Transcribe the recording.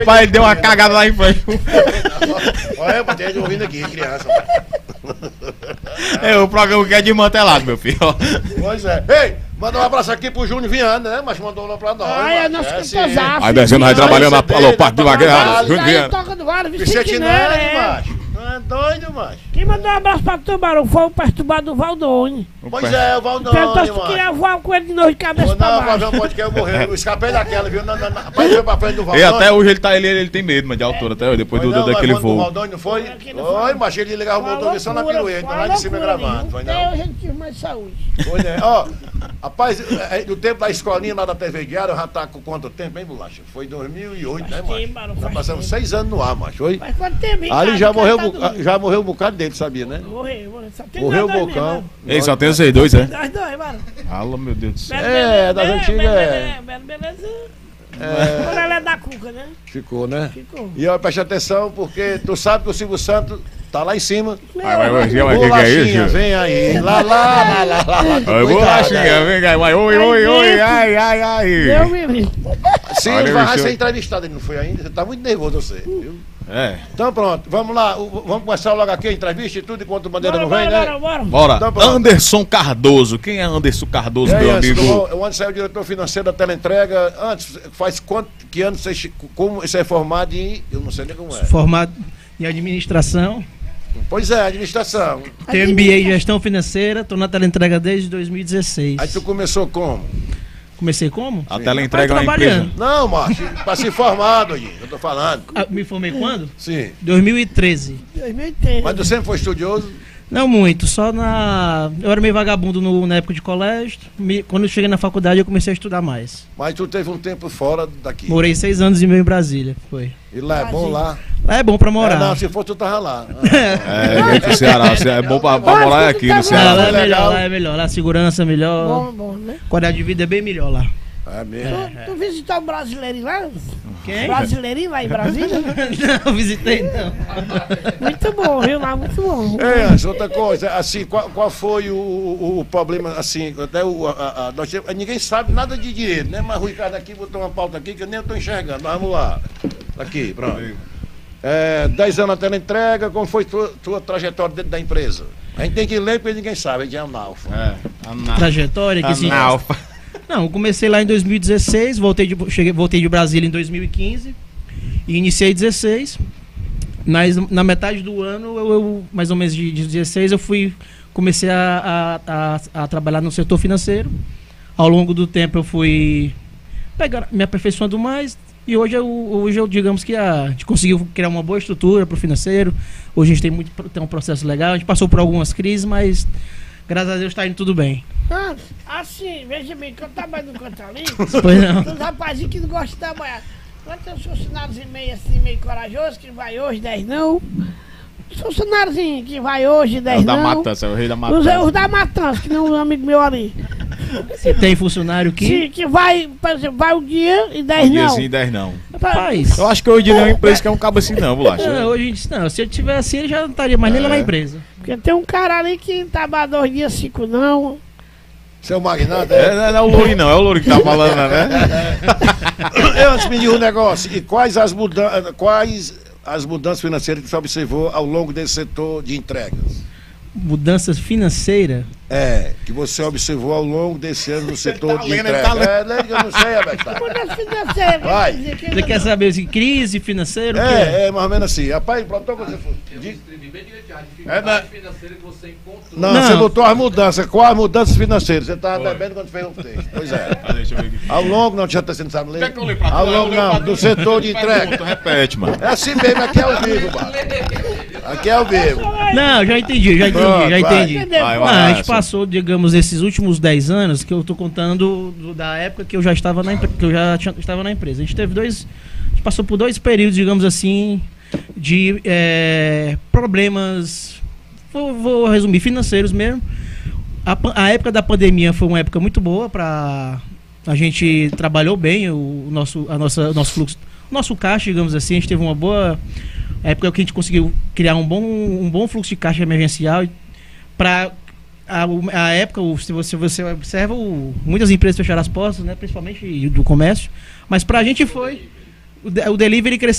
Pai, ele deu uma cagada lá em frente. Olha, eu tenho ouvindo aqui, criança. É o programa que é desmantelado, meu filho. Pois é. Ei, manda um abraço aqui pro Júnior Viana, né? Mas mandou lá pra nós. Ai, é nosso cantosaço. Aí descendo, aí trabalhando na parte de Vagueira. Aí toca do Vale, Vicente Nery, macho. Não é doido, macho. Quem mandou um abraço pra Tubarão foi o perturbado do Valdone. Pois é, o Valdone, Perguntou se tu queria voar com ele de novo de cabeça pra não, baixo. não, pode que eu morrer. Eu escapei daquela, viu? Rapaz, foi pra frente do E Valdone. até hoje ele tem medo, mas de altura, até depois daquele O voo. Valdone não foi? Oi, macho, ele ligava o motor só na pirueta, lá de cima gravando. Foi não? Até hoje ele tive mais saúde. Pois é, ó. Rapaz, do tempo da escolinha lá da TV Guiara, eu já tá com quanto tempo, hein, Bolacha? Foi 2008, né, macho? Já passamos 6 anos no ar, macho, foi? Faz quanto tempo, hein, Ali cara? já morreu um bocado dele, sabia, né? Morreu. Só tem Morreu o nós dois bocão. mesmo, Ei, só tem vocês dois, é? Nós dois, mano. Alô, meu Deus do céu. Das antigas, Beleza. Quando ela é da Cuca, né? Ficou, né? Ficou. E ó, preste atenção, porque tu sabe que o Silvio Santos tá lá em cima. Vai, que é Bolachinha, isso? vem aí. Lá. Oi, bolachinha, vem cá. Oi, ai. Eu me vi. Sim, Olha, vai bicho. ser entrevistado, ele não foi ainda. Você tá muito nervoso, você, viu? É. Então pronto, vamos lá. Vamos começar logo aqui a entrevista e tudo, enquanto o Bandeira não vem, né? Bora. Então, pronto. Anderson Cardoso. Quem é Anderson Cardoso, E aí, meu Anderson, amigo? onde saiu o diretor financeiro da teleentrega? Antes, faz que ano como você é formado em... Eu não sei nem como é. Formado em administração, Pois é, administração. tenho MBA em gestão financeira, estou na teleentrega desde 2016. Aí tu começou como? Comecei como? A teleentrega é uma trabalhando. empresa. Não, macho, pra se formar, doidinho, eu tô falando. Me formei quando? Sim. 2013. 2013. Mas tu sempre foi estudioso? Não muito, só na... Eu era meio vagabundo na época de colégio. Quando eu cheguei na faculdade eu comecei a estudar mais. Mas tu teve um tempo fora daqui. Morei 6 anos e meio em Brasília, foi. E lá é bom lá? Lá é bom pra morar. Não, se fosse tu tava lá. É, do Ceará. É bom pra morar aqui no Lá Ceará. é melhor, lá é melhor. Lá a segurança é melhor. Bom, né? A qualidade de vida é bem melhor lá. É mesmo. Tu visitou o Brasileirinho lá? Quem? Brasileirinho lá em Brasília? Não, visitei não. Muito bom, viu lá? Muito bom. É, Anderson, outra coisa, assim, qual foi o problema, assim, até ninguém sabe nada de dinheiro, né? Mas o Ricardo aqui botou uma pauta aqui que eu nem estou enxergando. Mas vamos lá. Aqui, pronto. 10 anos na teleentrega, como foi tua trajetória dentro da empresa? A gente tem que ler porque ninguém sabe, a gente é analfa. Trajetória que sim. Analfa. Não, eu comecei lá em 2016, voltei de Brasília em 2015 e iniciei 16. Na metade do ano, eu mais ou menos de 16, comecei a trabalhar no setor financeiro. Ao longo do tempo eu fui me aperfeiçoando mais e hoje eu digamos que a gente conseguiu criar uma boa estrutura para o financeiro. Hoje a gente tem um processo legal, a gente passou por algumas crises, mas graças a Deus está indo tudo bem. Assim, veja bem, que eu trabalho no canto ali, Pois não. tem uns rapazinhos que não gostam de trabalhar. Mas tem uns funcionários meio corajosos, que vai hoje, 10 não. Os funcionários que vai hoje, 10 Da não. Matança, é o rei da Matança. Os da Matança, que não é um amigo meu ali. Se tem funcionário Que vai, por exemplo, vai um dia e 10 não. Diazinho 10 não. Rapaz, Eu acho que hoje não é uma empresa que é um cabo assim não, Bolacha. hoje não, se eu tivesse assim, ele já não estaria mais nem lá na empresa. Porque tem um cara ali que trabalha 2 dias, 5 não. Seu magnata, Não é o Louri não, é o Louri que tá falando, né? Antes me diga um negócio, e quais as mudanças financeiras que você observou ao longo desse setor de entregas? Mudanças financeiras. Que você observou ao longo desse ano no setor tá de lendo, ele entregas. tá Lê que eu não sei, Abel. Mudança financeira, Vai. quer dizer que Você quer saber assim, crise financeira? O que é? Mais ou menos assim. Rapaz, pronto, você foi. Escrevi bem direitinho a dificuldade financeira que você encontrou. Não, Não. você botou as mudanças. Quais as mudanças financeiras? Você estava devendo quando fez o texto. Pois é. Deixa eu ver aqui. Ao longo, não, já você não sabe ler? Quer que eu leia pra tu? Ao Eu longo, leio pra não, tu. do setor de entrega. Pergunta, repete, mano. É assim mesmo, aqui é ao vivo, mano. Aqui é ao vivo. Não, já entendi. Pronto, vai. entendeu? Vai, Não, a gente Anderson. passou, digamos, esses últimos 10 anos que eu tô contando da época que eu já estava estava na empresa. A gente passou por 2 períodos, digamos assim, de problemas, vou resumir, financeiros mesmo. A época da pandemia foi uma época muito boa a gente trabalhou bem o nosso fluxo, nosso caixa, digamos assim. A gente teve uma boa época que a gente conseguiu criar um bom fluxo de caixa emergencial para a época. Se você observa, muitas empresas fecharam as portas, né, principalmente do comércio, mas para a gente foi o delivery cresceu